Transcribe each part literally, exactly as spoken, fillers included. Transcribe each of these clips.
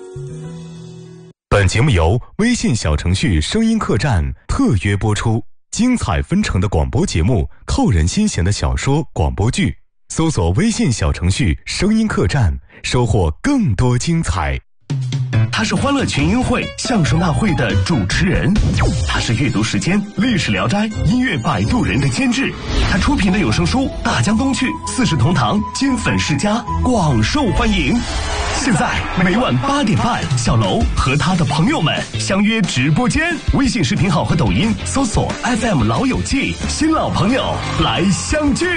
本节目由微信小程序声音客栈特约播出，精彩纷呈的广播节目，扣人心弦的小说广播剧，搜索微信小程序声音客栈，收获更多精彩。 他是欢乐群英会相声大会的主持人，他是阅读时间历史聊斋音乐摆渡人的监制，他出品的有声书大江东去四世同堂金粉世家广受欢迎。现在每晚八点半，小楼和他的朋友们相约直播间，微信视频号和抖音搜索 F M 老友记，新老朋友来相聚。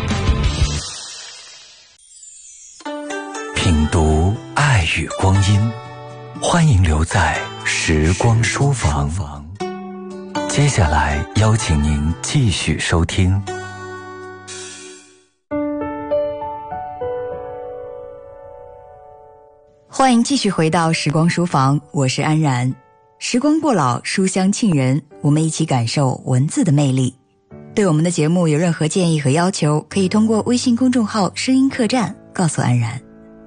品读爱与光阴，欢迎留在时光书房。接下来邀请您继续收听。 欢迎继续回到时光书房，我是安然。时光过老，书香沁人，我们一起感受文字的魅力。对我们的节目有任何建议和要求，可以通过微信公众号声音客栈告诉安然。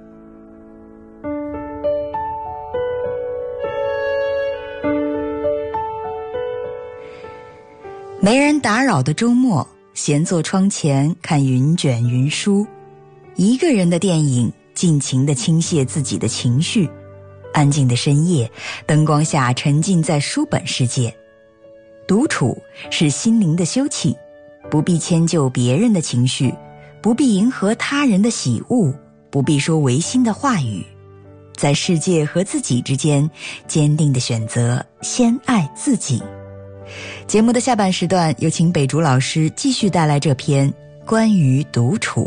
没人打扰的周末，闲坐窗前看云卷云舒，一个人的电影，尽情地倾泻自己的情绪。安静的深夜，灯光下沉浸在书本世界。独处是心灵的休憩，不必迁就别人的情绪，不必迎合他人的喜恶，不必说违心的话语。在世界和自己之间，坚定地选择先爱自己。节目的下半时段，有请北竹老师继续带来这篇关于独处。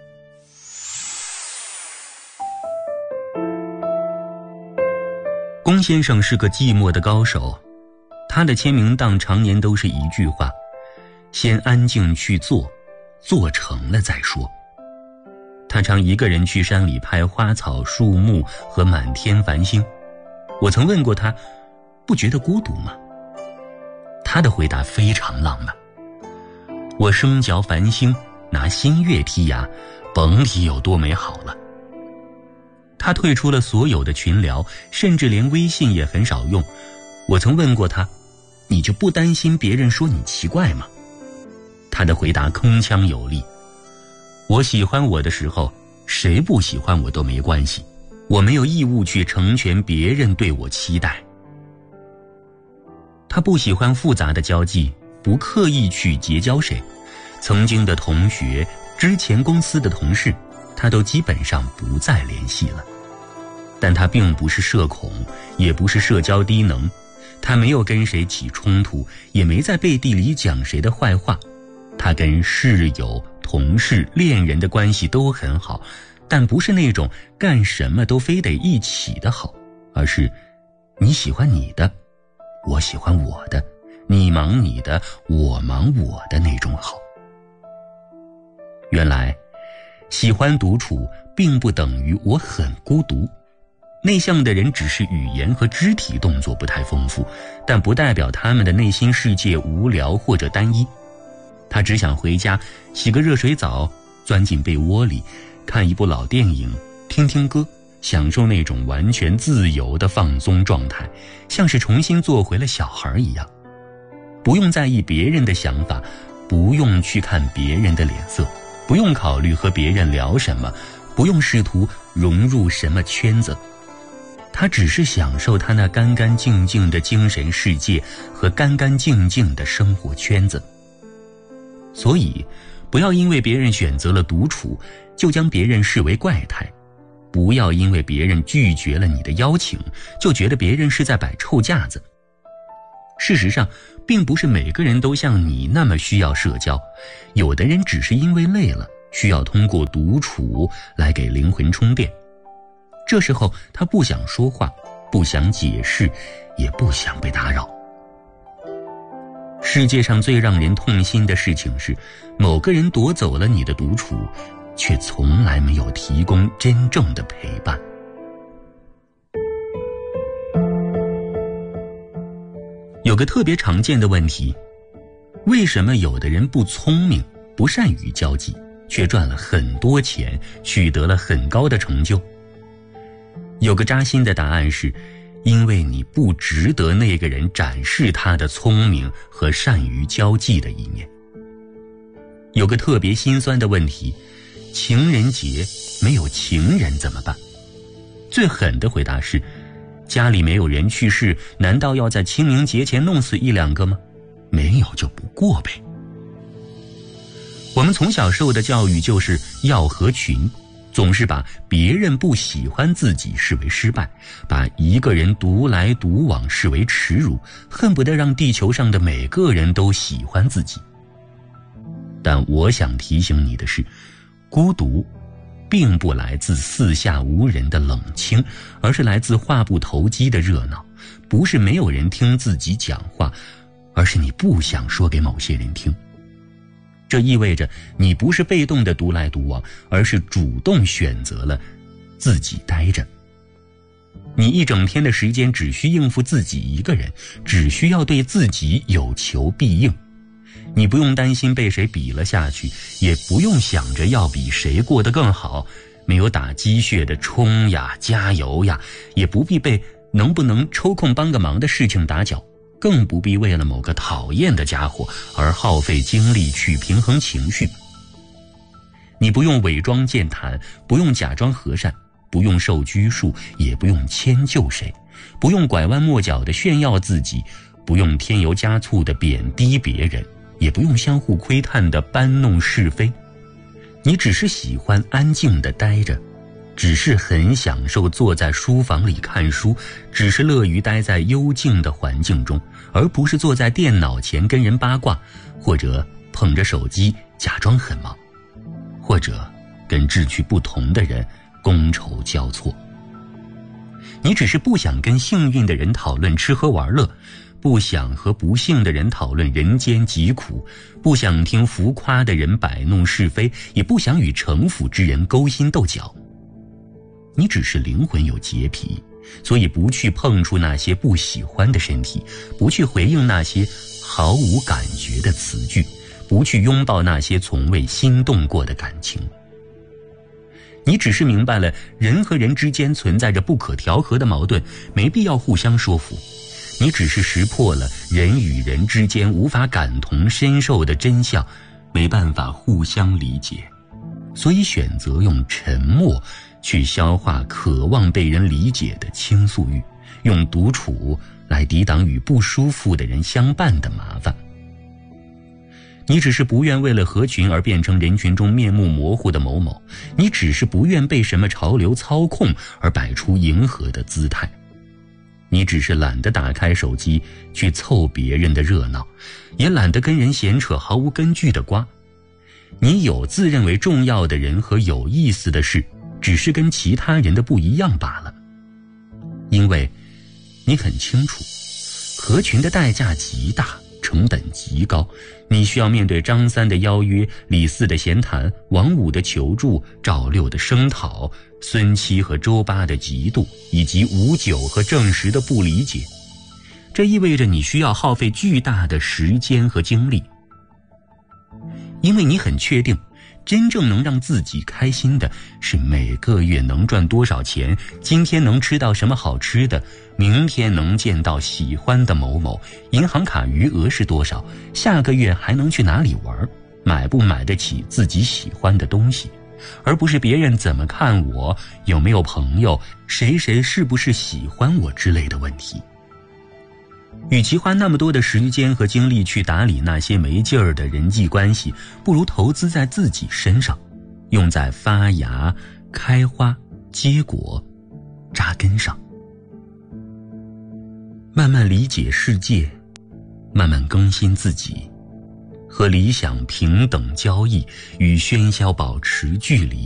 龚先生是个寂寞的高手，他的签名档常年都是一句话：先安静去做，做成了再说。他常一个人去山里拍花草树木和满天繁星。我曾问过他，不觉得孤独吗？他的回答非常浪漫：我生嚼繁星，拿新月剔牙，甭提有多美好了。他退出了所有的群聊，甚至连微信也很少用。我曾问过他，你就不担心别人说你奇怪吗？他的回答铿锵有力：我喜欢我的时候，谁不喜欢我都没关系，我没有义务去成全别人对我期待。他不喜欢复杂的交际，不刻意去结交谁。曾经的同学，之前公司的同事，他都基本上不再联系了。但他并不是社恐，也不是社交低能，他没有跟谁起冲突，也没在背地里讲谁的坏话。他跟室友、同事、恋人的关系都很好，但不是那种干什么都非得一起的好，而是你喜欢你的，我喜欢我的，你忙你的，我忙我的那种好。原来喜欢独处并不等于我很孤独。内向的人只是语言和肢体动作不太丰富，但不代表他们的内心世界无聊或者单一。他只想回家洗个热水澡，钻进被窝里，看一部老电影，听听歌，享受那种完全自由的放松状态，像是重新做回了小孩一样。不用在意别人的想法，不用去看别人的脸色，不用考虑和别人聊什么，不用试图融入什么圈子。他只是享受他那干干净净的精神世界和干干净净的生活圈子。所以不要因为别人选择了独处就将别人视为怪态，不要因为别人拒绝了你的邀请就觉得别人是在摆臭架子。事实上并不是每个人都像你那么需要社交，有的人只是因为累了，需要通过独处来给灵魂充电。这时候他不想说话，不想解释，也不想被打扰。世界上最让人痛心的事情是，某个人夺走了你的独处，却从来没有提供真正的陪伴。有个特别常见的问题，为什么有的人不聪明，不善于交际，却赚了很多钱，取得了很高的成就？ 有个扎心的答案是，因为你不值得那个人展示他的聪明和善于交际的一面。有个特别心酸的问题，情人节没有情人怎么办？最狠的回答是，家里没有人去世，难道要在清明节前弄死一两个吗？没有就不过呗。我们从小受的教育就是要合群，总是把别人不喜欢自己视为失败，把一个人独来独往视为耻辱，恨不得让地球上的每个人都喜欢自己。但我想提醒你的是，孤独并不来自四下无人的冷清，而是来自话不投机的热闹。不是没有人听自己讲话，而是你不想说给某些人听。这意味着你不是被动的独来独往，而是主动选择了自己待着。你一整天的时间只需应付自己一个人，只需要对自己有求必应。你不用担心被谁比了下去，也不用想着要比谁过得更好，没有打鸡血的冲呀加油呀，也不必被能不能抽空帮个忙的事情打搅，更不必为了某个讨厌的家伙而耗费精力去平衡情绪。你不用伪装健谈，不用假装和善，不用受拘束，也不用迁就谁，不用拐弯抹角地炫耀自己，不用添油加醋地贬低别人，也不用相互窥探地搬弄是非。你只是喜欢安静地待着，只是很享受坐在书房里看书，只是乐于待在幽静的环境中，而不是坐在电脑前跟人八卦，或者捧着手机假装很忙，或者跟志趣不同的人觥筹交错。你只是不想跟幸运的人讨论吃喝玩乐，不想和不幸的人讨论人间疾苦，不想听浮夸的人摆弄是非，也不想与城府之人勾心斗角。你只是灵魂有洁癖，所以不去碰触那些不喜欢的身体，不去回应那些毫无感觉的词句，不去拥抱那些从未心动过的感情。你只是明白了人和人之间存在着不可调和的矛盾，没必要互相说服。你只是识破了人与人之间无法感同身受的真相，没办法互相理解，所以选择用沉默去消化渴望被人理解的倾诉欲，用独处来抵挡与不舒服的人相伴的麻烦。你只是不愿为了合群而变成人群中面目模糊的某某，你只是不愿被什么潮流操控而摆出迎合的姿态。你只是懒得打开手机去凑别人的热闹，也懒得跟人闲扯毫无根据的瓜。你有自认为重要的人和有意思的事，只是跟其他人的不一样罢了。因为你很清楚，合群的代价极大，成本极高，你需要面对张三的邀约，李四的闲谈，王五的求助，赵六的声讨，孙七和周八的嫉妒，以及吴九和郑十的不理解。这意味着你需要耗费巨大的时间和精力，因为你很确定，真正能让自己开心的是每个月能赚多少钱，今天能吃到什么好吃的，明天能见到喜欢的某某，银行卡余额是多少，下个月还能去哪里玩，买不买得起自己喜欢的东西，而不是别人怎么看我，有没有朋友，谁谁是不是喜欢我之类的问题。与其花那么多的时间和精力去打理那些没劲儿的人际关系，不如投资在自己身上，用在发芽、开花、结果、扎根上。慢慢理解世界，慢慢更新自己，和理想平等交易，与喧嚣保持距离。